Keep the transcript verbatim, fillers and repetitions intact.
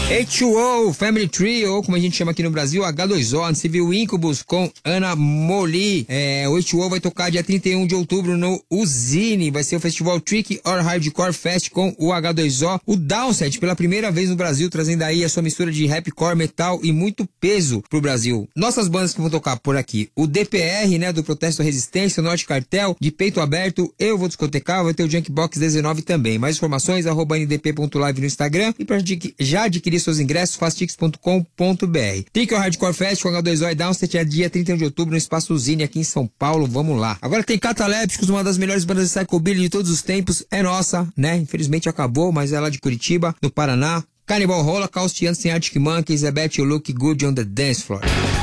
H dois O, Family Tree, ou como a gente chama aqui no Brasil, H dois O, Civil Incubus com Ana Moli. É, o H dois O vai tocar dia trinta e um de outubro no Usine, vai ser o festival Trick or Hardcore Fest com o H dois O. O Downset, pela primeira vez no Brasil, trazendo aí a sua mistura de rapcore, metal e muito peso pro Brasil. Nossas bandas que vão tocar por aqui, o D P R, né, do Protesto à Resistência, o Norte Cartel, de Peito Aberto, Eu Vou Discotecar, vai ter o Junkbox dezenove também. Mais informações, arroba N D P ponto live no Instagram, e pra já adquirir seus ingressos, fastix ponto com ponto b r. Trick or Hardcore Fest com H dois O e Downset é dia trinta e um de outubro no Espaço Usine aqui em São Paulo, vamos lá. Agora tem Catalépticos, uma das melhores bandas de psychobilly de todos os tempos, é nossa, né? Infelizmente acabou, mas é lá de Curitiba, no Paraná. Cannibal Holocaust, antes tem Arctic Monkeys, I Bet You Look Good on the Dance Floor.